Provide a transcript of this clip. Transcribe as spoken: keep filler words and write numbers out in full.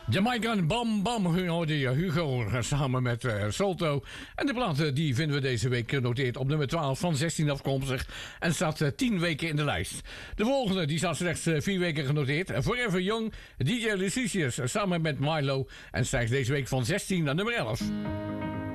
Jamaican Bam Bam hoorde je Hugo samen met uh, Solto. En de plaat uh, die vinden we deze week genoteerd op nummer twaalf van zestien afkomstig. En staat uh, tien weken in de lijst. De volgende die staat slechts uh, vier weken genoteerd. Forever Young, D J Lucicius samen met Milo. En stijgt deze week van zestien naar nummer elf.